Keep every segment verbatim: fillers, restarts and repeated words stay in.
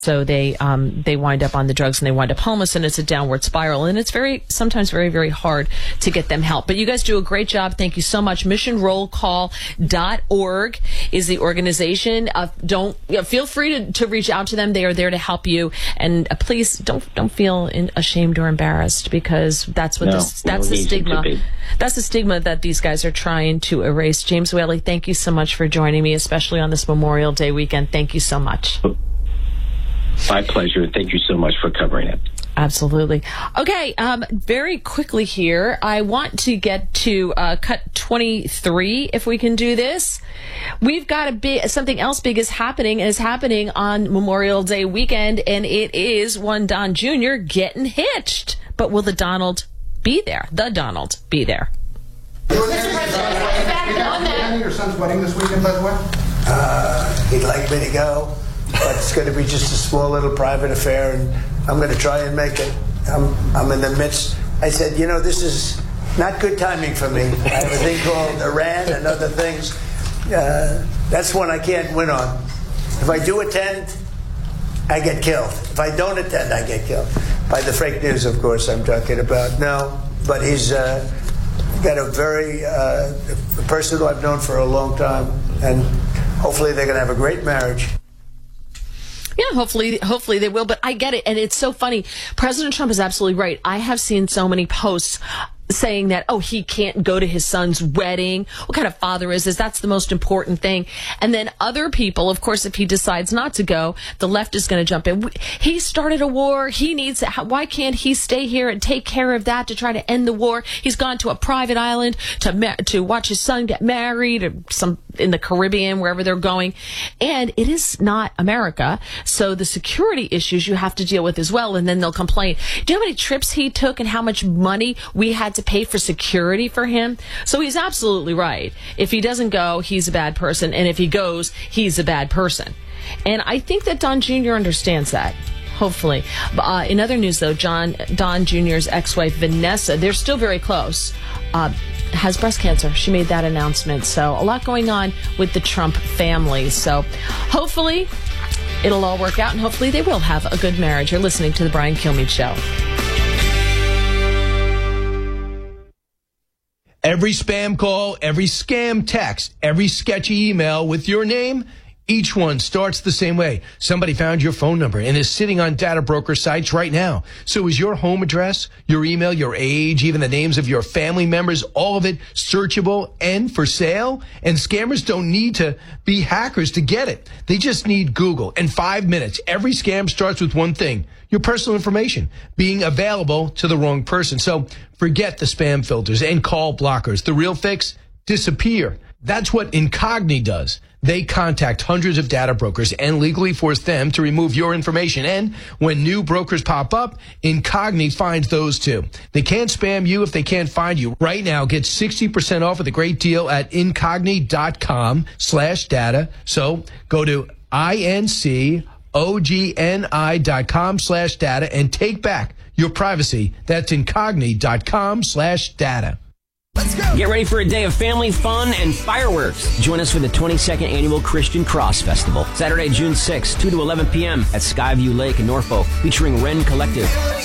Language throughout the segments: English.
So they um, they wind up on the drugs and they wind up homeless, and it's a downward spiral. And it's very sometimes very, very hard to get them help. But you guys do a great job. Thank you so much. mission roll call dot org is the organization. Uh, don't you know, feel free to, to reach out to them. They are there to help you. And uh, please don't don't feel in, ashamed or embarrassed, because that's what no, this, that's no the stigma. be. That's the stigma that these guys are trying to erase. James Whaley, thank you so much for joining me, especially on this Memorial Day weekend. Thank you so much. My pleasure. Thank you so much for covering it. Absolutely. Okay, um, very quickly here, I want to get to uh, cut twenty-three, if we can do this. We've got a big, something else big is happening, and is happening on Memorial Day weekend, and it is one Don Junior getting hitched. But will the Donald be there? The Donald be there? Mister President, on that. Your son's wedding this weekend, by the way? Uh, he'd like me to go, but it's going to be just a small little private affair, and I'm going to try and make it. I'm, I'm in the midst. I said, you know, this is not good timing for me. I have a thing called Iran and other things. Uh, that's one I can't win on. If I do attend, I get killed. If I don't attend, I get killed. By the fake news, of course, I'm talking about. No, but he's uh, got a very, uh, a person who I've known for a long time, and hopefully they're going to have a great marriage. Yeah, hopefully, hopefully they will. But I get it, and it's so funny. President Trump is absolutely right. I have seen so many posts saying that, oh, he can't go to his son's wedding. What kind of father is this? That's the most important thing. And then other people, of course, if he decides not to go, the left is going to jump in. He started a war. He needs, why can't he stay here and take care of that to try to end the war? He's gone to a private island to to watch his son get married, or some in the Caribbean, wherever they're going. And it is not America. So the security issues you have to deal with as well. And then they'll complain. Do you know how many trips he took and how much money we had to pay for security for him? So he's absolutely right. If he doesn't go, he's a bad person. And if he goes, he's a bad person. And I think that Don Junior understands that. Hopefully. Uh, in other news, though, John Don Junior's ex-wife, Vanessa, they're still very close, uh, has breast cancer. She made that announcement. So a lot going on with the Trump family. So hopefully it'll all work out, and hopefully they will have a good marriage. You're listening to The Brian Kilmeade Show. Every spam call, every scam text, every sketchy email with your name, each one starts the same way. Somebody found your phone number and is sitting on data broker sites right now. So is your home address, your email, your age, even the names of your family members, all of it searchable and for sale? And scammers don't need to be hackers to get it. They just need Google. In five minutes, every scam starts with one thing: your personal information being available to the wrong person. So forget the spam filters and call blockers. The real fix: disappear. That's what Incogni does. They contact hundreds of data brokers and legally force them to remove your information. And when new brokers pop up, Incogni finds those too. They can't spam you if they can't find you. Right now, get sixty percent off with a great deal at incogni.com slash data. So go to I-N-C O-G-N-I dot com slash data and take back your privacy. That's incogni.com slash data. Let's go. Get ready for a day of family fun and fireworks. Join us for the twenty-second Annual Christian Cross Festival, Saturday, June sixth, two to eleven p.m. at Skyview Lake in Norfolk, featuring Wren Collective,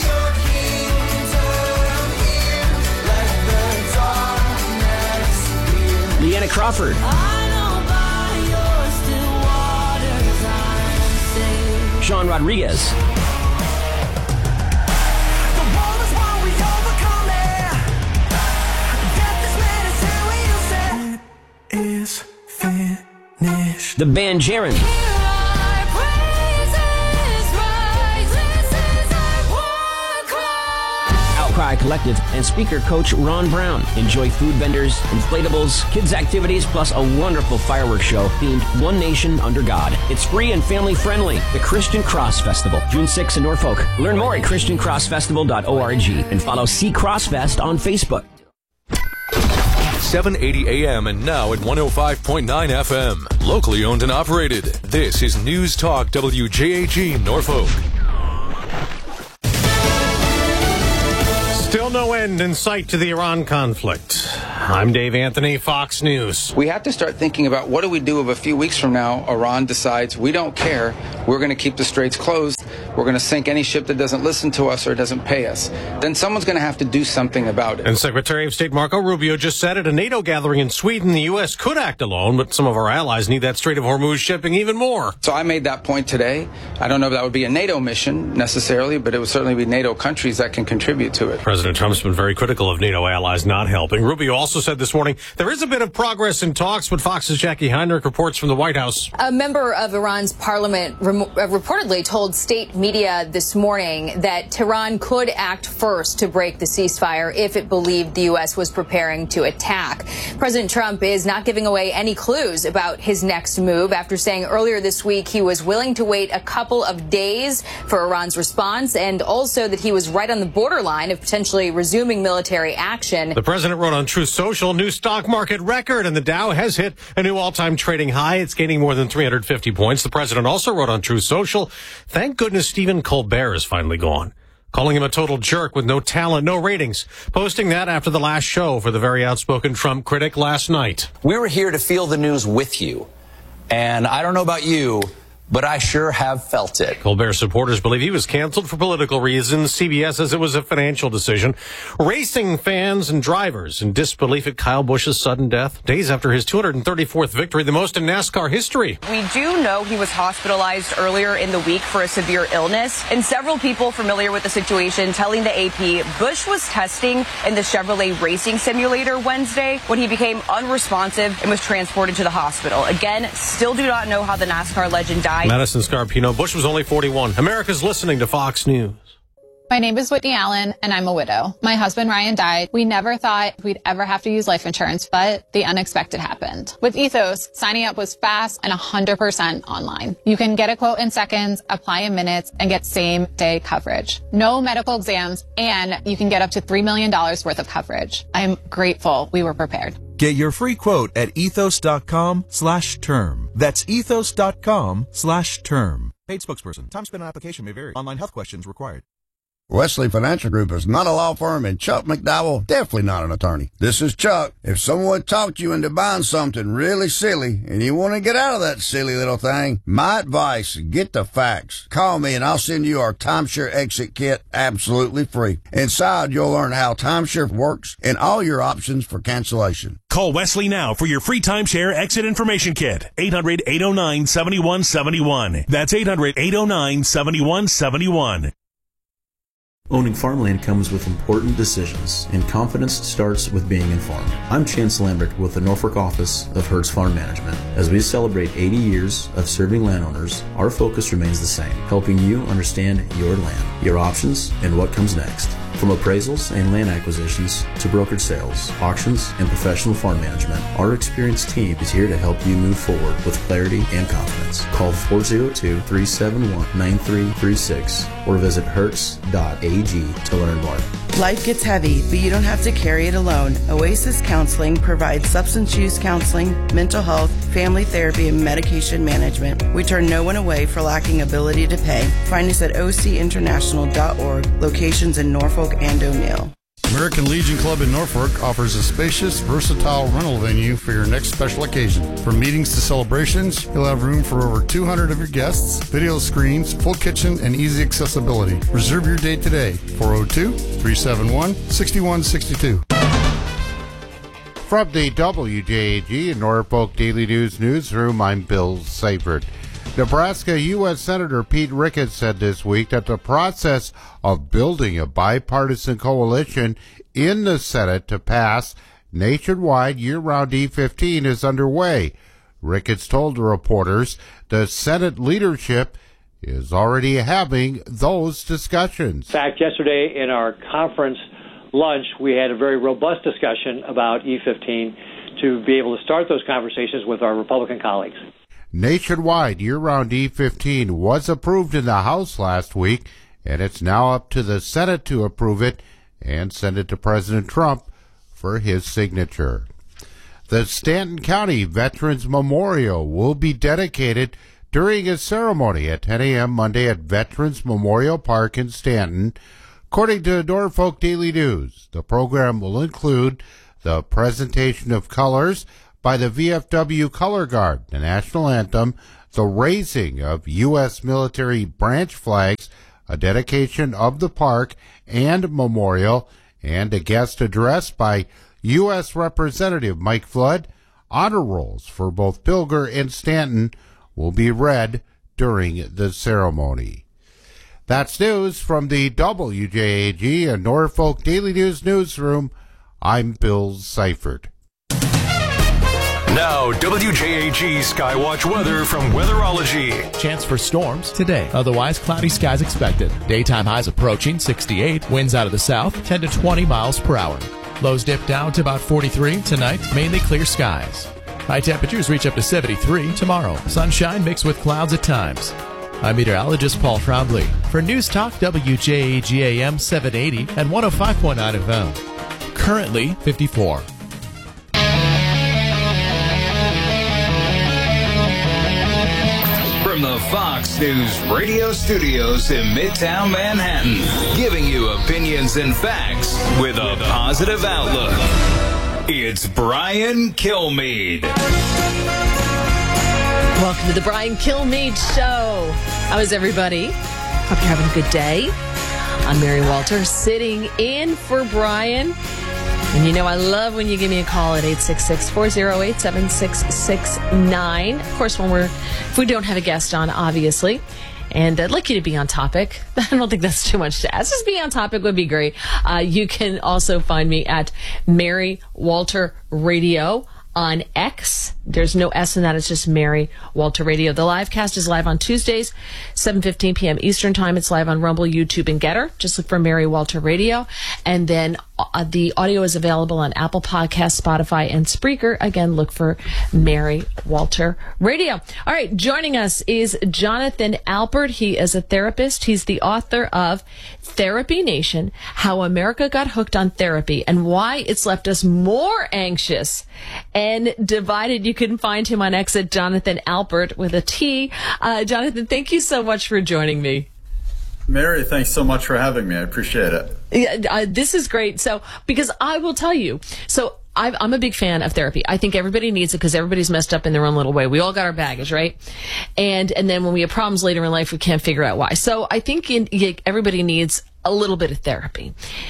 Leanna Crawford, Sean Rodriguez, is finished. The band Jaren, Outcry Collective, and speaker coach Ron Brown. Enjoy food vendors, inflatables, kids activities, plus a wonderful fireworks show themed One Nation Under God. It's free and family friendly. The Christian Cross Festival, June sixth in Norfolk. Learn more at christian cross festival dot org and follow C Crossfest on Facebook. seven eighty A M and now at one oh five point nine F M. Locally owned and operated. This is News Talk W J H E Norfolk. Still no end in sight to the Iran conflict. I'm Dave Anthony, Fox News. We have to start thinking about what do we do if a few weeks from now Iran decides we don't care, we're going to keep the straits closed, we're going to sink any ship that doesn't listen to us or doesn't pay us. Then someone's going to have to do something about it. And Secretary of State Marco Rubio just said at a NATO gathering in Sweden the U S could act alone, but some of our allies need that Strait of Hormuz shipping even more. So I made that point today. I don't know if that would be a NATO mission necessarily, but it would certainly be NATO countries that can contribute to it. President Trump's been very critical of NATO allies not helping. Rubio also said this morning there is a bit of progress in talks, but Fox's Jackie Heinrich reports from the White House. A member of Iran's parliament rem- reportedly told state media this morning that Tehran could act first to break the ceasefire if it believed the U S was preparing to attack. President Trump is not giving away any clues about his next move after saying earlier this week he was willing to wait a couple of days for Iran's response and also that he was right on the borderline of potentially resuming military action. The president wrote on Truth Social, new stock market record, and the Dow has hit a new all-time trading high. It's gaining more than three hundred fifty points. The president also wrote on Truth Social, thank goodness Stephen Colbert is finally gone, calling him a total jerk with no talent, no ratings, posting that after the last show for the very outspoken Trump critic last night. We were here to feel the news with you, and I don't know about you, but I sure have felt it. Colbert supporters believe he was canceled for political reasons. C B S says it was a financial decision. Racing fans and drivers in disbelief at Kyle Busch's sudden death, days after his two hundred thirty-fourth victory, the most in NASCAR history. We do know he was hospitalized earlier in the week for a severe illness, and several people familiar with the situation telling the A P Busch was testing in the Chevrolet racing simulator Wednesday when he became unresponsive and was transported to the hospital. Again, still do not know how the NASCAR legend died. Madison Scarpino. Busch was only forty-one. America's listening to Fox News. My name is Whitney Allen, and I'm a widow. My husband, Ryan, died. We never thought we'd ever have to use life insurance, but the unexpected happened. With Ethos, signing up was fast and one hundred percent online. You can get a quote in seconds, apply in minutes, and get same-day coverage. No medical exams, and you can get up to three million dollars worth of coverage. I'm grateful we were prepared. Get your free quote at ethos.com slash term. That's ethos.com slash term. Paid spokesperson. Time spent on application may vary. Online health questions required. Wesley Financial Group is not a law firm, and Chuck McDowell definitely not an attorney. This is Chuck. If someone talked you into buying something really silly and you want to get out of that silly little thing, my advice, get the facts. Call me and I'll send you our timeshare exit kit absolutely free. Inside, you'll learn how timeshare works and all your options for cancellation. Call Wesley now for your free timeshare exit information kit. eight hundred, eight oh nine, seven one seven one. That's eight hundred, eight oh nine, seven one seven one. Owning farmland comes with important decisions, and confidence starts with being informed. I'm Chance Lambert with the Norfolk office of Hertz Farm Management. As we celebrate eighty years of serving landowners, our focus remains the same, helping you understand your land, your options, and what comes next. From appraisals and land acquisitions to brokered sales, auctions, and professional farm management, our experienced team is here to help you move forward with clarity and confidence. Call four oh two, three seven one, nine three three six or visit hertz dot a g to learn more. Life gets heavy, but you don't have to carry it alone. Oasis Counseling provides substance use counseling, mental health, family therapy, and medication management. We turn no one away for lacking ability to pay. Find us at o c international dot org, locations in Norfolk and O'Neill. American Legion Club in Norfolk offers a spacious, versatile rental venue for your next special occasion. From meetings to celebrations, you'll have room for over two hundred of your guests, video screens, full kitchen, and easy accessibility. Reserve your date today, four oh two, three seven one, six one six two. From the W J A G and Norfolk Daily News newsroom, I'm Bill Seifert. Nebraska U S Senator Pete Ricketts said this week that the process of building a bipartisan coalition in the Senate to pass nationwide year-round E fifteen is underway. Ricketts told the reporters the Senate leadership is already having those discussions. In fact, yesterday in our conference lunch, we had a very robust discussion about E fifteen to be able to start those conversations with our Republican colleagues. Nationwide year-round E fifteen was approved in the House last week, and it's now up to the Senate to approve it and send it to President Trump for his signature. The Stanton County Veterans Memorial will be dedicated during a ceremony at ten a.m. Monday at Veterans Memorial Park in Stanton. According to Norfolk Daily News, the program will include the presentation of colors by the V F W Color Guard, the national anthem, the raising of U S military branch flags, a dedication of the park and memorial, and a guest address by U S Representative Mike Flood. Honor rolls for both Pilger and Stanton will be read during the ceremony. That's news from the W J A G and Norfolk Daily News newsroom. I'm Bill Seifert. Now, W J A G Skywatch weather from Weatherology. Chance for storms today. Otherwise, cloudy skies expected. Daytime highs approaching sixty-eight. Winds out of the south, ten to twenty miles per hour. Lows dip down to about forty-three. Tonight, mainly clear skies. High temperatures reach up to seventy-three tomorrow. Sunshine mixed with clouds at times. I'm meteorologist Paul Trombley for News Talk W J A G A M seven eighty and one oh five point nine F M. Currently fifty-four. From the Fox News radio studios in Midtown Manhattan, giving you opinions and facts with a positive outlook. It's Brian Kilmeade. Welcome to the Brian Kilmeade Show. How is everybody? Hope you're having a good day. I'm Mary Walter, sitting in for Brian. And you know I love when you give me a call at eight six six, four oh eight, seven six six nine. Of course, when we're if we don't have a guest on, obviously. And I'd like you to be on topic. I don't think that's too much to ask. Just be on topic would be great. Uh, you can also find me at Mary Walter Radio on X. There's no S in that. It's just Mary Walter Radio. The live cast is live on Tuesdays, seven fifteen p.m. Eastern Time. It's live on Rumble, YouTube, and Getter. Just look for Mary Walter Radio. And then uh, the audio is available on Apple Podcasts, Spotify, and Spreaker. Again, look for Mary Walter Radio. All right, joining us is Jonathan Alpert. He is a therapist. He's the author of Therapy Nation, How America Got Hooked on Therapy and Why It's Left Us More Anxious and Divided. You can find him on X at Jonathan Alpert with a T. Uh, Jonathan, thank you so much for joining me. Mary, thanks so much for having me. I appreciate it. Yeah, uh, this is great. So, because I will tell you, so I've, I'm a big fan of therapy. I think everybody needs it because everybody's messed up in their own little way. We all got our baggage, right? And and then when we have problems later in life, we can't figure out why. So I think in, everybody needs a little bit of therapy.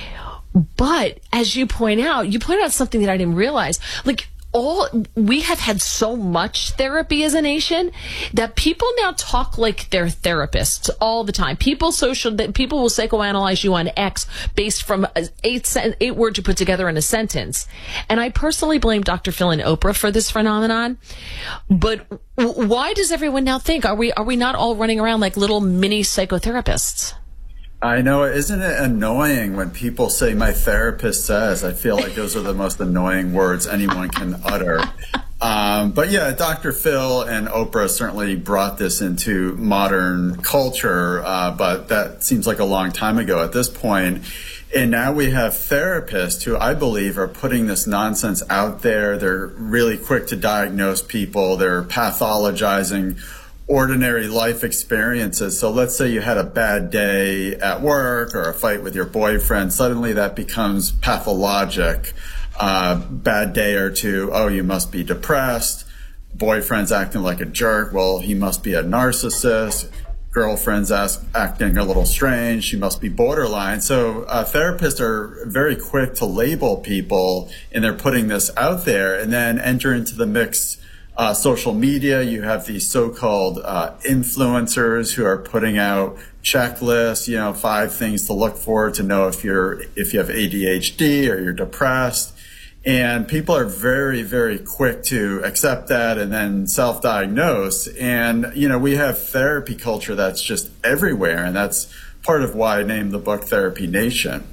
But as you point out, you point out something that I didn't realize. Like, all we have had so much therapy as a nation that people now talk like they're therapists all the time. People social that people will psychoanalyze you on X based from eight eight words you put together in a sentence. And I personally blame Doctor Phil and Oprah for this phenomenon. But why does everyone now think are we are we not all running around like little mini psychotherapists? I know, isn't it annoying when people say my therapist says? I feel like those are the most annoying words anyone can utter. Um, but yeah, Doctor Phil and Oprah certainly brought this into modern culture, uh, but that seems like a long time ago at this point. And now we have therapists who I believe are putting this nonsense out there. They're really quick to diagnose people. They're pathologizing ordinary life experiences. So let's say you had a bad day at work or a fight with your boyfriend. Suddenly that becomes pathologic. Uh, bad day or two, oh, you must be depressed. Boyfriend's acting like a jerk. Well, he must be a narcissist. Girlfriend's ask, acting a little strange. She must be borderline. So uh, therapists are very quick to label people, and they're putting this out there, and then enter into the mix. Uh, social media, you have these so-called uh, influencers who are putting out checklists, you know, five things to look for to know if you're if you have A D H D or you're depressed. And people are very, very quick to accept that and then self-diagnose. And, you know, we have therapy culture that's just everywhere. And that's part of why I named the book Therapy Nation.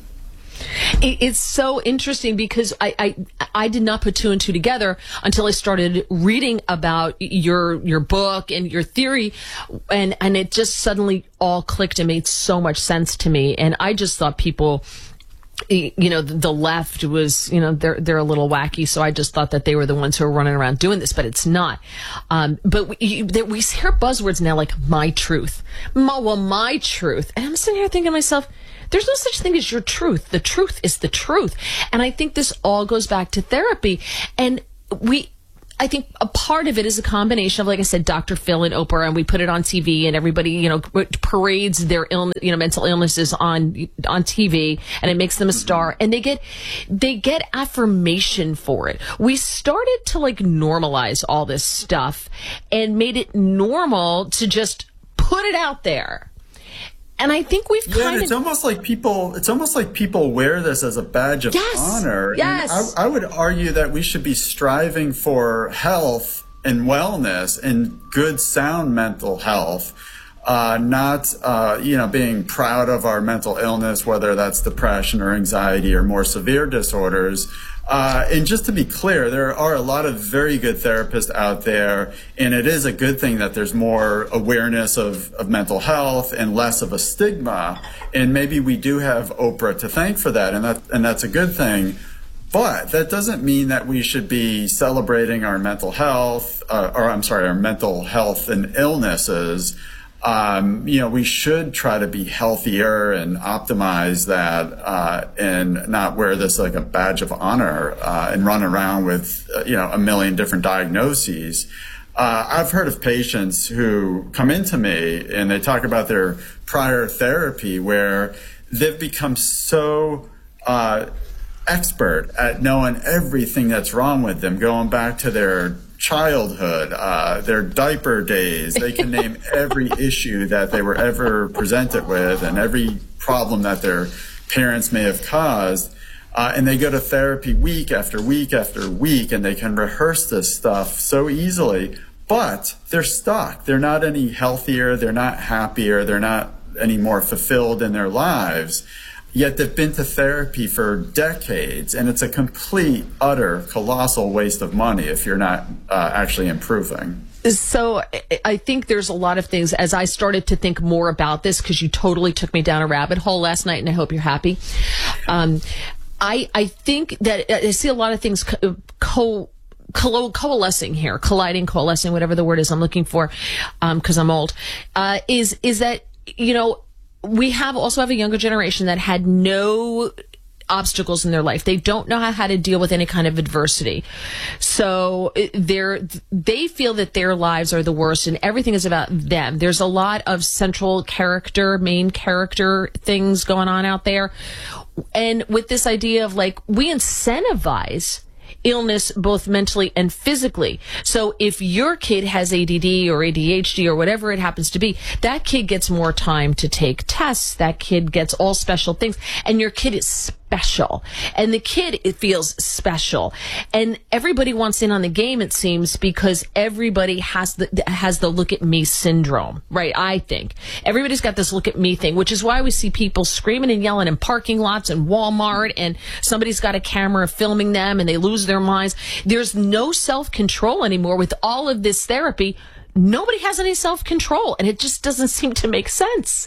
It's so interesting because I, I I did not put two and two together until I started reading about your your book and your theory, and and it just suddenly all clicked and made so much sense to me. And I just thought people you know, the left was, you know, they're they're a little wacky, so I just thought that they were the ones who were running around doing this, but it's not. Um, but we, you, we hear buzzwords now like my truth. My, well, my truth. And I'm sitting here thinking to myself, there's no such thing as your truth. The truth is the truth. And I think this all goes back to therapy. And we... I think a part of it is a combination of, like I said, Doctor Phil and Oprah, and we put it on T V, and everybody, you know, parades their illness, you know, mental illnesses on on T V, and it makes them a star, and they get they get affirmation for it. We started to like normalize all this stuff and made it normal to just put it out there. And I think we've yeah, kind it's of... almost like people. It's almost like people wear this as a badge of yes, honor. Yes, I, I would argue that we should be striving for health and wellness and good, sound mental health, uh, not uh, you know being proud of our mental illness, whether that's depression or anxiety or more severe disorders. Uh, and just to be clear, there are a lot of very good therapists out there, and it is a good thing that there's more awareness of, of mental health and less of a stigma. And maybe we do have Oprah to thank for that, and that and that's a good thing. But that doesn't mean that we should be celebrating our mental health, uh, or I'm sorry, our mental health and illnesses. Um, you know, we should try to be healthier and optimize that, uh, and not wear this like a badge of honor, uh, and run around with, uh, you know, a million different diagnoses. Uh, I've heard of patients who come into me and they talk about their prior therapy where they've become so, uh, expert at knowing everything that's wrong with them, going back to their childhood, uh, their diaper days. They can name every issue that they were ever presented with and every problem that their parents may have caused. Uh, and they go to therapy week after week after week, and they can rehearse this stuff so easily, but they're stuck. They're not any healthier. They're not happier. They're not any more fulfilled in their lives. Yet they've been to therapy for decades, and it's a complete, utter, colossal waste of money if you're not uh, actually improving. So I think there's a lot of things as I started to think more about this, because you totally took me down a rabbit hole last night, and I hope you're happy. Um, I, I think that I see a lot of things co- co- co- coalescing here, colliding, coalescing, whatever the word is I'm looking for, because um, I'm old, uh, is is that, you know, we have also have a younger generation that had no obstacles in their life. They don't know how, how to deal with any kind of adversity. So they're, they feel that their lives are the worst and everything is about them. There's a lot of central character, main character things going on out there. And with this idea of like, we incentivize illness both mentally and physically. So if your kid has A D D or A D H D or whatever it happens to be, that kid gets more time to take tests. That kid gets all special things. And your kid is special. And the kid, it feels special. And everybody wants in on the game, it seems, because everybody has the has the look at me syndrome, right? I think. Everybody's got this look at me thing, which is why we see people screaming and yelling in parking lots and Walmart, and somebody's got a camera filming them and they lose their minds. There's no self-control anymore with all of this therapy. Nobody has any self-control, and it just doesn't seem to make sense.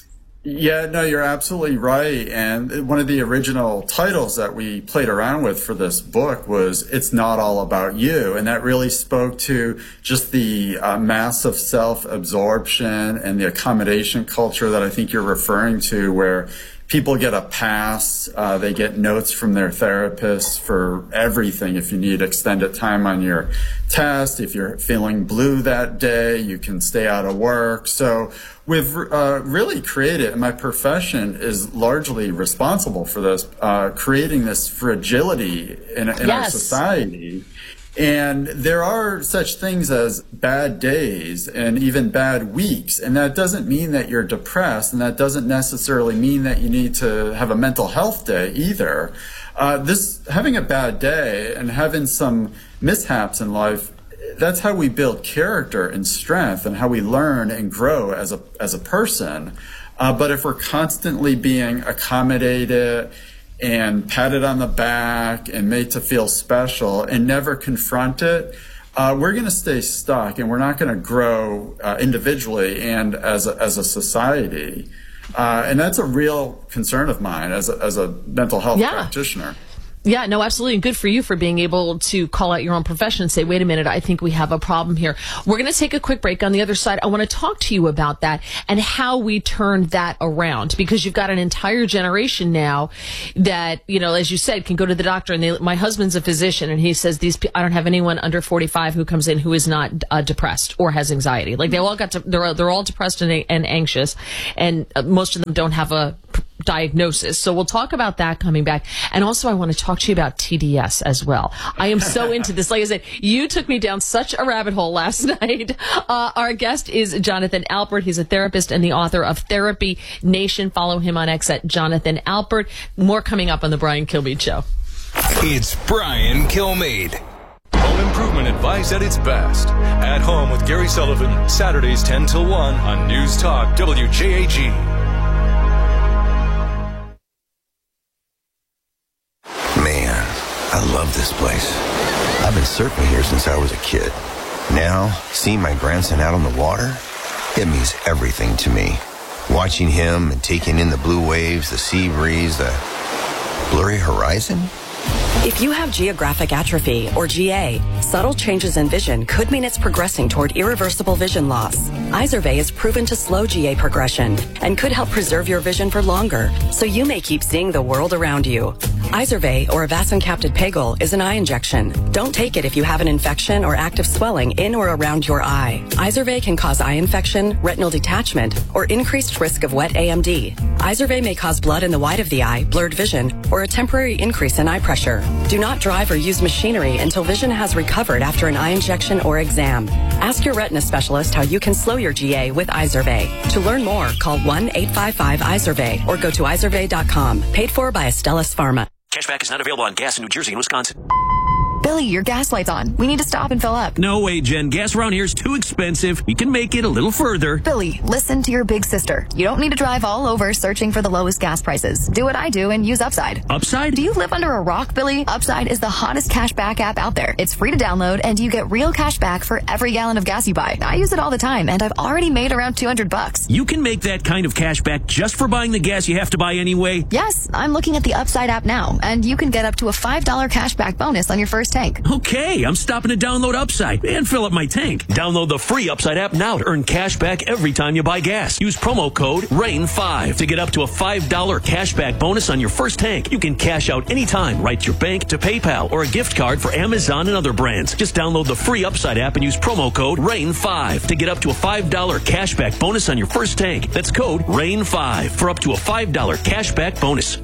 Yeah, no, you're absolutely right. And one of the original titles that we played around with for this book was It's Not All About You. And that really spoke to just the uh, massive self-absorption and the accommodation culture that I think you're referring to, where people get a pass, uh, they get notes from their therapists for everything. If you need extended time on your test, if you're feeling blue that day, you can stay out of work. So we've uh, really created, and my profession is largely responsible for this, uh, creating this fragility in, in yes. our society. And there are such things as bad days and even bad weeks. And that doesn't mean that you're depressed, and that doesn't necessarily mean that you need to have a mental health day either. Uh, this having a bad day and having some mishaps in life, that's how we build character and strength and how we learn and grow as a as a person. Uh, but if we're constantly being accommodated and patted on the back and made to feel special and never confront it, uh, we're going to stay stuck, and we're not going to grow uh, individually and as a, as a society. Uh, and that's a real concern of mine as a, as a mental health Yeah. practitioner. Yeah, no, absolutely. And good for you for being able to call out your own profession and say, wait a minute, I think we have a problem here. We're going to take a quick break. On the other side, I want to talk to you about that and how we turn that around, because you've got an entire generation now that, you know, as you said, can go to the doctor. And they, my husband's a physician, and he says, these, I don't have anyone under forty-five who comes in who is not uh, depressed or has anxiety. Like they all got to, they're, they're all depressed and, and anxious, and uh, most of them don't have a diagnosis. So we'll talk about that coming back. And also I want to talk to you about T D S as well. I am so into this. Like I said, you took me down such a rabbit hole last night. Uh, our guest is Jonathan Alpert. He's a therapist and the author of Therapy Nation. Follow him on X at Jonathan Alpert. More coming up on the Brian Kilmeade Show. It's Brian Kilmeade. Home improvement advice at its best. At Home with Gary Sullivan, Saturdays ten till one on News Talk W J A G. Man, I love this place. I've been surfing here since I was a kid. Now, seeing my grandson out on the water, it means everything to me. Watching him and taking in the blue waves, the sea breeze, the blurry horizon. If you have geographic atrophy, or G A, subtle changes in vision could mean it's progressing toward irreversible vision loss. Izervay is proven to slow G A progression and could help preserve your vision for longer, so you may keep seeing the world around you. Izervay, or avacincaptad pegol, is an eye injection. Don't take it if you have an infection or active swelling in or around your eye. Izervay can cause eye infection, retinal detachment, or increased risk of wet A M D. Izervay may cause blood in the white of the eye, blurred vision, or a temporary increase in eye pressure. Do not drive or use machinery until vision has recovered after an eye injection or exam. Ask your retina specialist how you can slow your G A with Izervay. To learn more, call one eight five five Izervay or go to izervay dot com. Paid for by Astellas Pharma. Cashback is not available on gas in New Jersey and Wisconsin. Billy, your gas light's on. We need to stop and fill up. No way, Jen. Gas around here is too expensive. We can make it a little further. Billy, listen to your big sister. You don't need to drive all over searching for the lowest gas prices. Do what I do and use Upside. Upside? Do you live under a rock, Billy? Upside is the hottest cash back app out there. It's free to download, and you get real cash back for every gallon of gas you buy. I use it all the time, and I've already made around two hundred bucks. You can make that kind of cash back just for buying the gas you have to buy anyway? Yes, I'm looking at the Upside app now, and you can get up to a five dollar cash back bonus on your first tank. Okay, I'm stopping to download Upside and fill up my tank. Download the free Upside app now to earn cash back every time you buy gas. Use promo code rain five to get up to a five dollar cash back bonus on your first tank. You can cash out anytime right to your bank, to PayPal, or a gift card for Amazon and other brands. Just download the free Upside app and use promo code rain five to get up to a five dollar cash back bonus on your first tank. That's code rain five for up to a five dollar cash back bonus.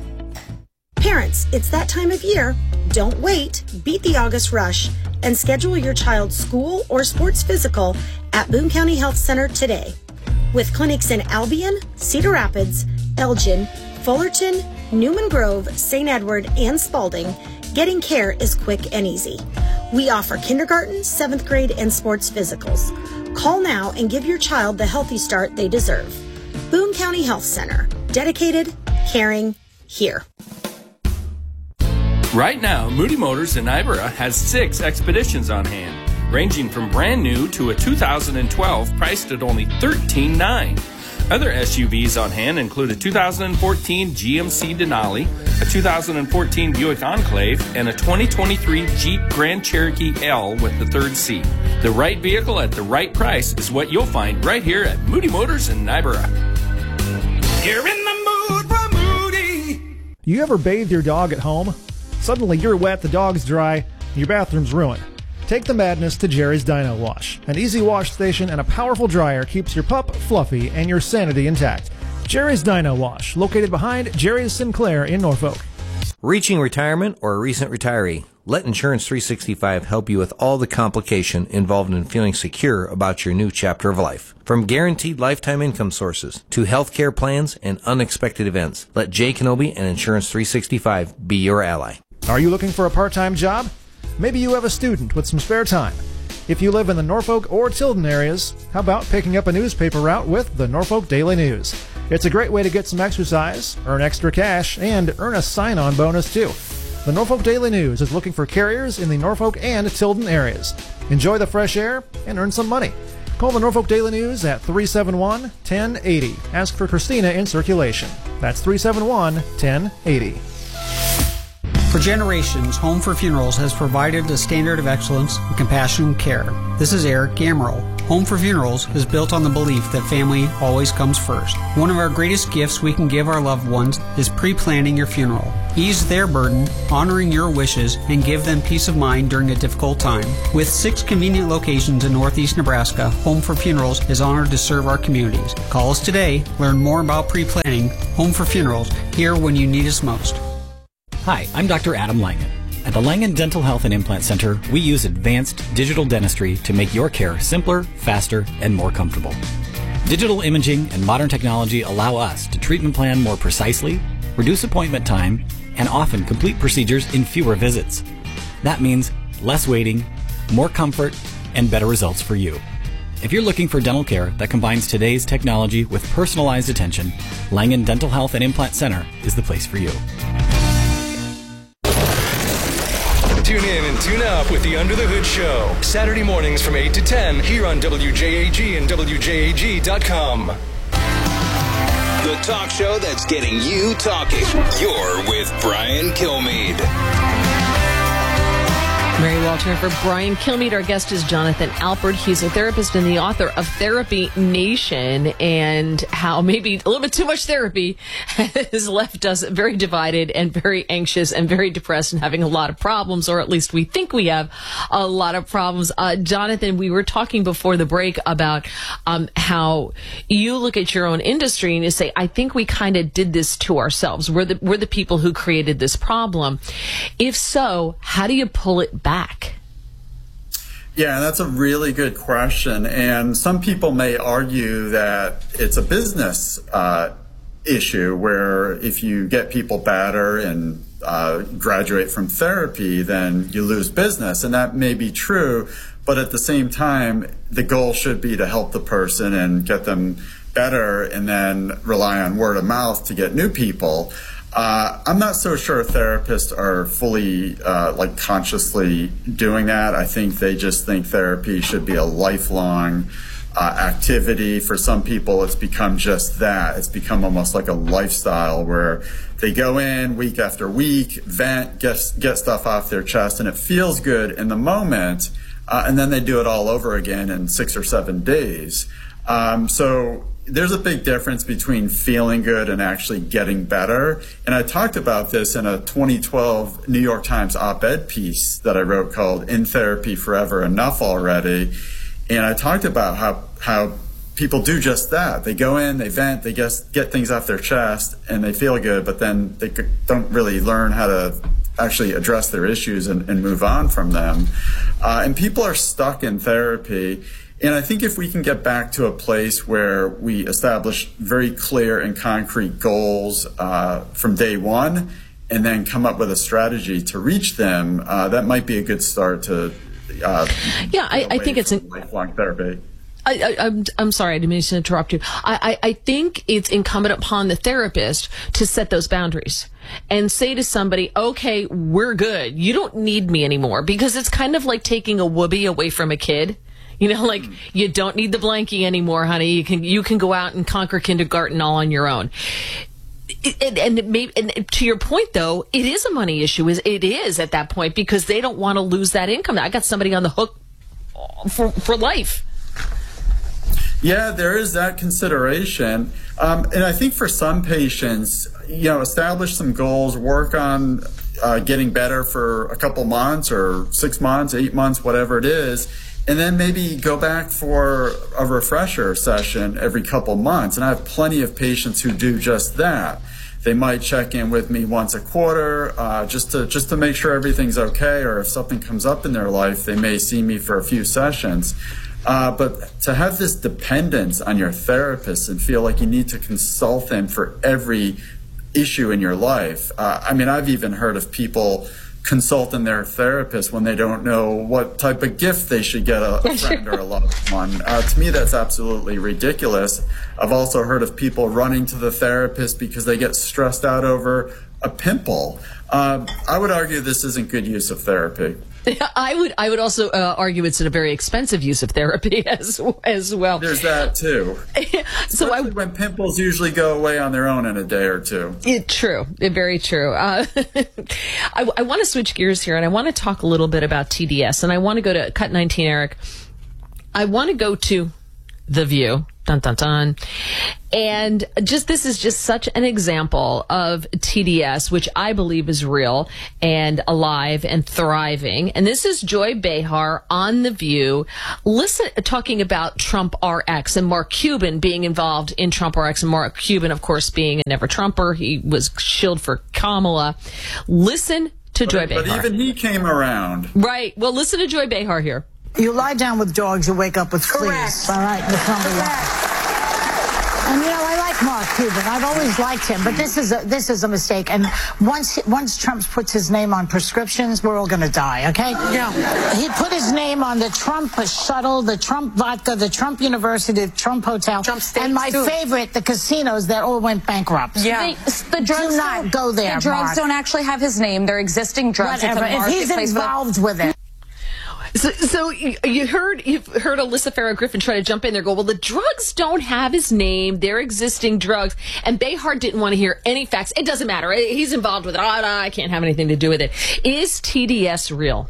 Parents, it's that time of year. Don't wait. Beat the August rush and schedule your child's school or sports physical at Boone County Health Center today. With clinics in Albion, Cedar Rapids, Elgin, Fullerton, Newman Grove, Saint Edward, and Spalding, getting care is quick and easy. We offer kindergarten, seventh grade, and sports physicals. Call now and give your child the healthy start they deserve. Boone County Health Center. Dedicated, caring, here. Right now, Moody Motors in Iberah has six Expeditions on hand, ranging from brand new to a two thousand twelve priced at only thirteen thousand nine hundred dollars. Other S U Vs on hand include a two thousand fourteen G M C Denali, a two thousand fourteen Buick Enclave, and a twenty twenty-three Jeep Grand Cherokee L with the third seat. The right vehicle at the right price is what you'll find right here at Moody Motors in Iberah. You're in the mood for Moody. You ever bathe your dog at home? Suddenly you're wet, the dog's dry, and your bathroom's ruined. Take the madness to Jerry's Dino Wash. An easy wash station and a powerful dryer keeps your pup fluffy and your sanity intact. Jerry's Dino Wash, located behind Jerry's Sinclair in Norfolk. Reaching retirement or a recent retiree? Let Insurance three sixty-five help you with all the complication involved in feeling secure about your new chapter of life. From guaranteed lifetime income sources to health care plans and unexpected events, let Jay Kenobi and Insurance three sixty-five be your ally. Are you looking for a part-time job? Maybe you have a student with some spare time. If you live in the Norfolk or Tilden areas, how about picking up a newspaper route with the Norfolk Daily News? It's a great way to get some exercise, earn extra cash, and earn a sign-on bonus too. The Norfolk Daily News is looking for carriers in the Norfolk and Tilden areas. Enjoy the fresh air and earn some money. Call the Norfolk Daily News at three seven one, one zero eight zero. Ask for Christina in circulation. That's three seven one, one zero eight zero. For generations, Home for Funerals has provided a standard of excellence and compassionate care. This is Eric Gammerl. Home for Funerals is built on the belief that family always comes first. One of our greatest gifts we can give our loved ones is pre-planning your funeral. Ease their burden, honoring your wishes, and give them peace of mind during a difficult time. With six convenient locations in Northeast Nebraska, Home for Funerals is honored to serve our communities. Call us today. Learn more about pre-planning. Home for Funerals, here when you need us most. Hi, I'm Doctor Adam Langen. At the Langen Dental Health and Implant Center, we use advanced digital dentistry to make your care simpler, faster, and more comfortable. Digital imaging and modern technology allow us to treatment plan more precisely, reduce appointment time, and often complete procedures in fewer visits. That means less waiting, more comfort, and better results for you. If you're looking for dental care that combines today's technology with personalized attention, Langen Dental Health and Implant Center is the place for you. Tune in and tune up with the Under the Hood Show. Saturday mornings from eight to ten here on W J A G and W J A G dot com. The talk show that's getting you talking. You're with Brian Kilmeade. Very well turned for Brian Kilmeade. Our guest is Jonathan Alpert. He's a therapist and the author of Therapy Nation, and how maybe a little bit too much therapy has left us very divided and very anxious and very depressed and having a lot of problems, or at least we think we have a lot of problems. Uh, Jonathan, we were talking before the break about um, how you look at your own industry and you say, I think we kind of did this to ourselves. We're the, we're the people who created this problem. If so, how do you pull it back? Back. Yeah, that's a really good question. And some people may argue that it's a business uh, issue where if you get people better and uh, graduate from therapy, then you lose business. And that may be true. But at the same time, the goal should be to help the person and get them better and then rely on word of mouth to get new people. Uh, I'm not so sure therapists are fully, uh, like, consciously doing that. I think they just think therapy should be a lifelong uh, activity. For some people, it's become just that. It's become almost like a lifestyle where they go in week after week, vent, get, get stuff off their chest, and it feels good in the moment, uh, and then they do it all over again in six or seven days. Um, so there's a big difference between feeling good and actually getting better. And I talked about this in a twenty twelve New York Times op-ed piece that I wrote called In Therapy Forever Enough Already. And I talked about how, how people do just that. They go in, they vent, they get, get things off their chest, and they feel good, but then they don't really learn how to actually address their issues and, and move on from them. Uh, and people are stuck in therapy. And I think if we can get back to a place where we establish very clear and concrete goals uh, from day one and then come up with a strategy to reach them, uh, that might be a good start to uh, yeah, I, I think it's an lifelong therapy. I, I, I'm, I'm sorry, I didn't mean to interrupt you. I, I, I think it's incumbent upon the therapist to set those boundaries and say to somebody, okay, we're good. You don't need me anymore, because it's kind of like taking a whoopee away from a kid. You know, like, you don't need the blankie anymore, honey. You can you can go out and conquer kindergarten all on your own. And, and, it may, and to your point, though, it is a money issue. It is at that point, because they don't want to lose that income. I got somebody on the hook for for life. Yeah, there is that consideration. Um, and I think for some patients, you know, establish some goals, work on uh, getting better for a couple months or six months, eight months, whatever it is. And then maybe go back for a refresher session every couple months. And I have plenty of patients who do just that. They might check in with me once a quarter, uh, just to just to make sure everything's okay, or if something comes up in their life, they may see me for a few sessions. Uh, but to have this dependence on your therapist and feel like you need to consult them for every issue in your life. Uh, I mean, I've even heard of people consulting their therapist when they don't know what type of gift they should get a, a friend or a loved one. Uh, to me, that's absolutely ridiculous. I've also heard of people running to the therapist because they get stressed out over a pimple. Uh, I would argue this isn't good use of therapy. I would I would also uh, argue it's a very expensive use of therapy as as well. There's that too. so I, when pimples usually go away on their own in a day or two. It, true, it, very true. Uh, I, I want to switch gears here, and I want to talk a little bit about T D S, and I want to go to Cut nineteen, Eric. I want to go to The View. Dun, dun, dun. And just this is just such an example of T D S, which I believe is real and alive and thriving. And this is Joy Behar on The View, listen, talking about Trump R X and Mark Cuban being involved in Trump R X. And Mark Cuban, of course, being a never-Trumper. He was shielded for Kamala. Listen to but, Joy Behar. But even he came around. Right. Well, listen to Joy Behar here. You lie down with dogs, you wake up with fleas. All right, that's number one. And you know, I like Mark Cuban. I've always liked him, but this is a, this is a mistake. And once once Trump puts his name on prescriptions, we're all going to die. Okay? Yeah. He put his name on the Trump shuttle, the Trump vodka, the Trump University, the Trump hotel, Trump and my too. favorite, the casinos that all went bankrupt. Yeah. The, the drugs do not go there. The drugs Mark. don't actually have his name. They're existing drugs. Whatever. If he's involved with it. So, so you heard you heard Alyssa Farah Griffin try to jump in there, go, well, the drugs don't have his name; they're existing drugs. And Behar didn't want to hear any facts. It doesn't matter. He's involved with it. Oh, no, I can't have anything to do with it. Is T D S real?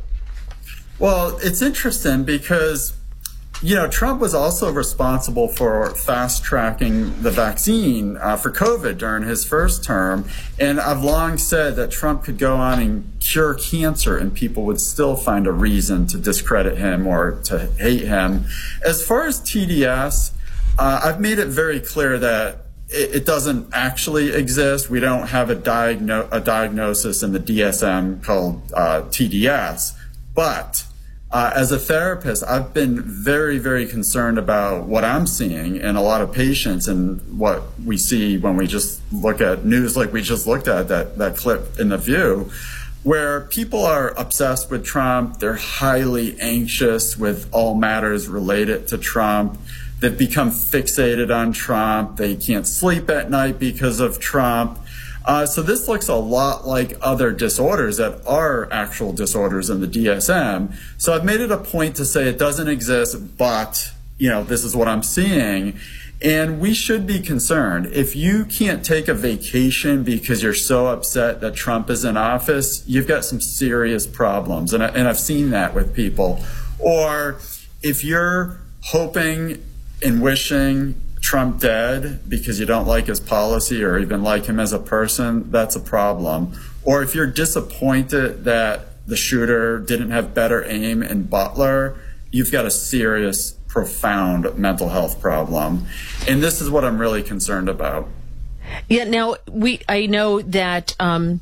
Well, it's interesting because, you know, Trump was also responsible for fast-tracking the vaccine uh, for COVID during his first term. And I've long said that Trump could go on and cure cancer and people would still find a reason to discredit him or to hate him. As far as T D S, uh, I've made it very clear that it, it doesn't actually exist. We don't have a, diagno- a diagnosis in the D S M called uh, T D S. But Uh, as a therapist, I've been very, very concerned about what I'm seeing in a lot of patients and what we see when we just look at news like we just looked at, that, that clip in The View, where people are obsessed with Trump. They're highly anxious with all matters related to Trump. They've become fixated on Trump. They can't sleep at night because of Trump. Uh, so this looks a lot like other disorders that are actual disorders in the D S M. So I've made it a point to say it doesn't exist, but, you know, this is what I'm seeing. And we should be concerned. If you can't take a vacation because you're so upset that Trump is in office, you've got some serious problems. And, I, and I've seen that with people. Or if you're hoping and wishing Trump dead because you don't like his policy or even like him as a person, that's a problem. Or if you're disappointed that the shooter didn't have better aim in Butler, you've got a serious, profound mental health problem. And this is what I'm really concerned about. Yeah, now, we I know that um,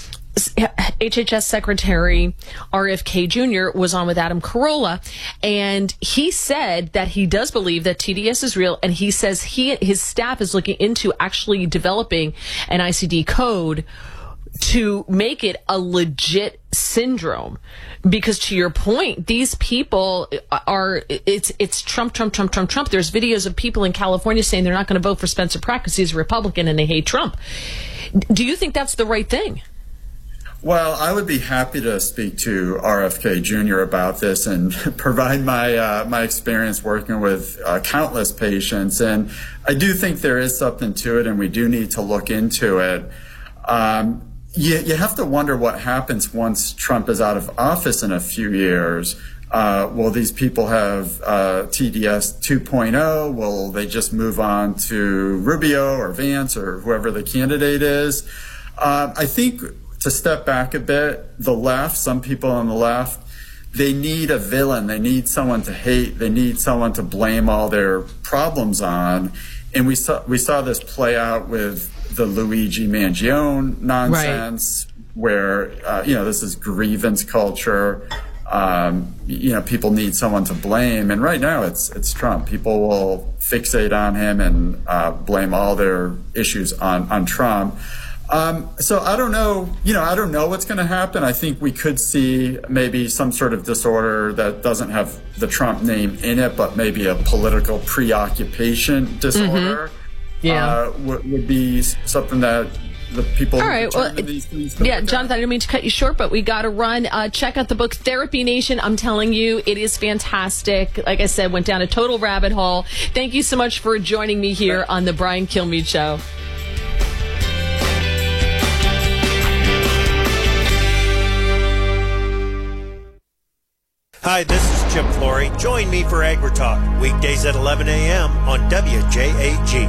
H H S Secretary R F K Junior was on with Adam Carolla, and he said that he does believe that T D S is real, and he says he his staff is looking into actually developing an I C D code to make it a legit syndrome. Because to your point, these people are, it's it's Trump, Trump, Trump, Trump, Trump. There's videos of people in California saying they're not going to vote for Spencer Pratt because he's a Republican and they hate Trump. Do you think that's the right thing? Well, I would be happy to speak to R F K Junior about this and provide my uh, my experience working with uh, countless patients. And I do think there is something to it, and we do need to look into it. Um, you, you have to wonder what happens once Trump is out of office in a few years. Uh, will these people have uh, T D S two point oh? Will they just move on to Rubio or Vance or whoever the candidate is? Uh, I think, to step back a bit, the left, some people on the left, they need a villain. They need someone to hate. They need someone to blame all their problems on. And we saw we saw this play out with the Luigi Mangione nonsense, right, where, uh, you know, this is grievance culture. Um, you know, people need someone to blame. And right now it's it's Trump. People will fixate on him and uh, blame all their issues on, on Trump. Um, so I don't know, you know, I don't know what's going to happen. I think we could see maybe some sort of disorder that doesn't have the Trump name in it, but maybe a political preoccupation disorder. Mm-hmm. Yeah. uh, w- would be something that the people All who right. Well, determine these things. yeah, Jonathan, I didn't mean to cut you short, but we got to run. Uh, check out the book Therapy Nation. I'm telling you, it is fantastic. Like I said, went down a total rabbit hole. Thank you so much for joining me here on the Brian Kilmeade Show. Hi, this is Chip Flory. Join me for AgriTalk, weekdays at eleven a.m. on W J A G.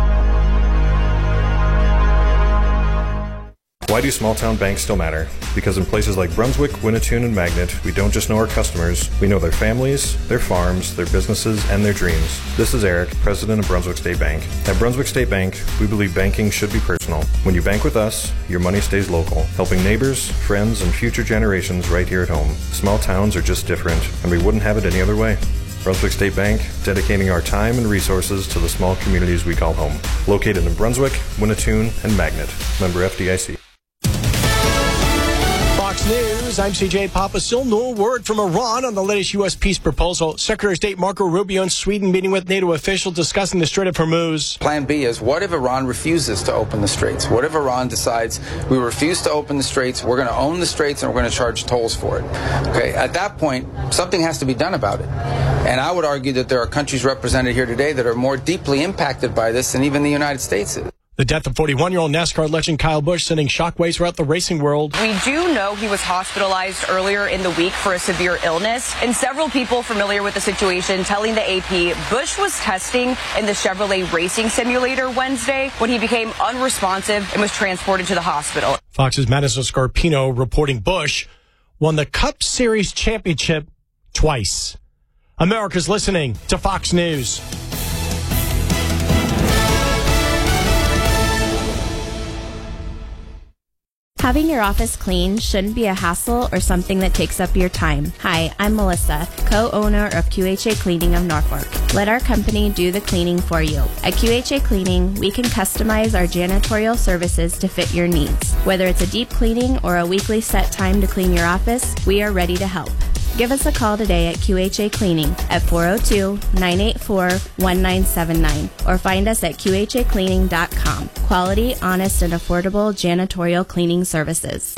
Why do small-town banks still matter? Because in places like Brunswick, Winnetoon, and Magnet, we don't just know our customers, we know their families, their farms, their businesses, and their dreams. This is Eric, president of Brunswick State Bank. At Brunswick State Bank, we believe banking should be personal. When you bank with us, your money stays local, helping neighbors, friends, and future generations right here at home. Small towns are just different, and we wouldn't have it any other way. Brunswick State Bank, dedicating our time and resources to the small communities we call home. Located in Brunswick, Winnetoon, and Magnet. Member F D I C. Fox News, I'm C J Papa. Still no word from Iran on the latest U S peace proposal. Secretary of State Marco Rubio in Sweden meeting with NATO officials discussing the Strait of Hormuz. Plan B is, what if Iran refuses to open the straits? What if Iran decides we refuse to open the straits, we're going to own the straits, and we're going to charge tolls for it? Okay, at that point, something has to be done about it. And I would argue that there are countries represented here today that are more deeply impacted by this than even the United States is. The death of forty-one-year-old NASCAR legend Kyle Busch sending shockwaves throughout the racing world. We do know he was hospitalized earlier in the week for a severe illness, and several people familiar with the situation telling the A P Busch was testing in the Chevrolet racing simulator Wednesday when he became unresponsive and was transported to the hospital. Fox's Madison Scarpino reporting Busch won the Cup Series championship twice. America's listening to Fox News. Having your office clean shouldn't be a hassle or something that takes up your time. Hi, I'm Melissa, co-owner of Q H A Cleaning of Norfolk. Let our company do the cleaning for you. At Q H A Cleaning, we can customize our janitorial services to fit your needs. Whether it's a deep cleaning or a weekly set time to clean your office, we are ready to help. Give us a call today at Q H A Cleaning at four oh two, nine eight four, one nine seven nine or find us at Q H A cleaning dot com. Quality, honest, and affordable janitorial cleaning services.